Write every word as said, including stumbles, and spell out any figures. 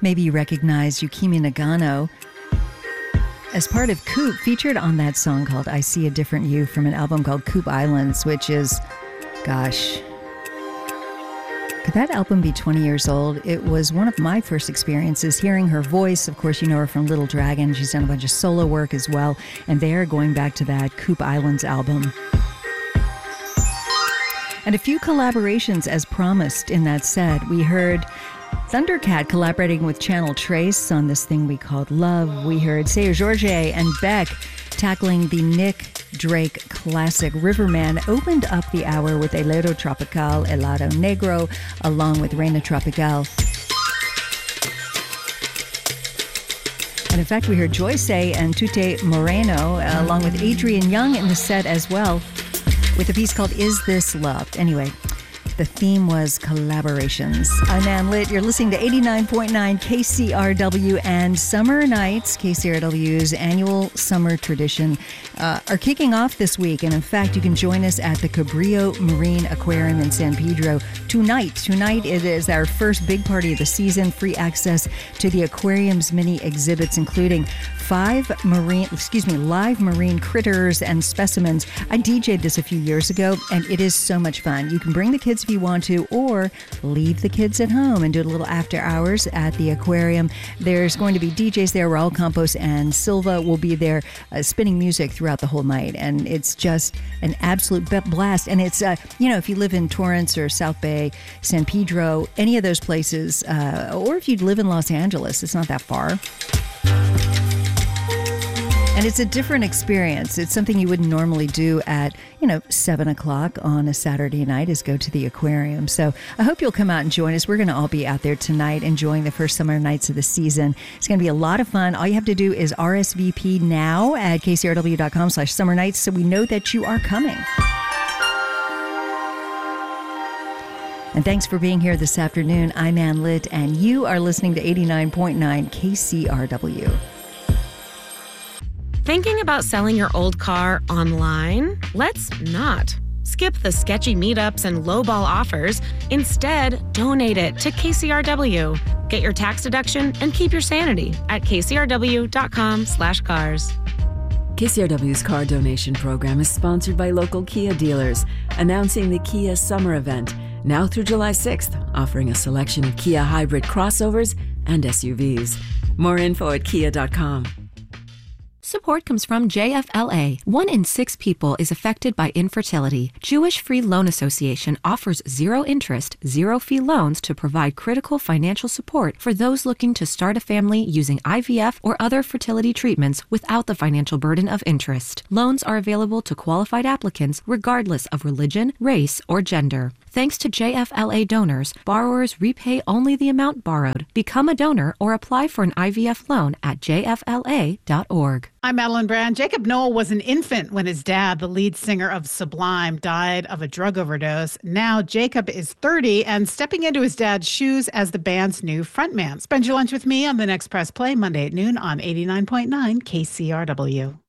Maybe you recognize Yukimi Nagano as part of Coop, featured on that song called I See a Different You from an album called Coop Islands, which is, gosh, could that album be twenty years old? It was one of my first experiences hearing her voice. Of course, you know her from Little Dragon. She's done a bunch of solo work as well. And they're going back to that Coop Islands album. And a few collaborations as promised in that set. We heard Thundercat collaborating with Channel Trace on this thing we called Love. We heard Seo Jorge and Beck tackling the Nick Drake classic Riverman. Opened up the hour with Helado Tropical, Helado Negro, along with Reina Tropical. And in fact, we heard Joyce and Tute Moreno, uh, along with Adrian Young in the set as well, with a piece called Is This Love? Anyway, the theme was collaborations. I'm Ann Litt. You're listening to eighty-nine point nine K C R W, and Summer Nights, K C R W's annual summer tradition, uh, are kicking off this week. And in fact, you can join us at the Cabrillo Marine Aquarium in San Pedro tonight. Tonight it is our first big party of the season. Free access to the aquarium's many exhibits, including five marine, excuse me, live marine critters and specimens. I D J'd this a few years ago, and it is so much fun. You can bring the kids if you want to, or leave the kids at home and do a little after hours at the aquarium. There's going to be D Js there. Raul Campos and Silva will be there uh, spinning music throughout the whole night, and it's just an absolute blast. And it's, uh, you know, if you live in Torrance or South Bay, San Pedro, any of those places, uh, or if you live in Los Angeles, it's not that far. And it's a different experience. It's something you wouldn't normally do at, you know, seven o'clock on a Saturday night, is go to the aquarium. So I hope you'll come out and join us. We're going to all be out there tonight enjoying the first summer nights of the season. It's going to be a lot of fun. All you have to do is R S V P now at kcrw.com slash summer nights so we know that you are coming. And thanks for being here this afternoon. I'm Ann Litt, and you are listening to eighty-nine point nine K C R W. Thinking about selling your old car online? Let's not. Skip the sketchy meetups and lowball offers. Instead, donate it to K C R W. Get your tax deduction and keep your sanity at kcrw.com slash cars. K C R W's car donation program is sponsored by local Kia dealers, announcing the Kia Summer Event, now through July sixth, offering a selection of Kia hybrid crossovers and S U Vs. More info at kia dot com. Support comes from J F L A. One in six people is affected by infertility. Jewish Free Loan Association offers zero-interest, zero-fee loans to provide critical financial support for those looking to start a family using I V F or other fertility treatments without the financial burden of interest. Loans are available to qualified applicants regardless of religion, race, or gender. Thanks to J F L A donors, borrowers repay only the amount borrowed. Become a donor or apply for an I V F loan at j f l a dot org. I'm Madeline Brand. Jacob Noel was an infant when his dad, the lead singer of Sublime, died of a drug overdose. Now Jacob is thirty and stepping into his dad's shoes as the band's new frontman. Spend your lunch with me on the next Press Play, Monday at noon on eighty-nine point nine K C R W.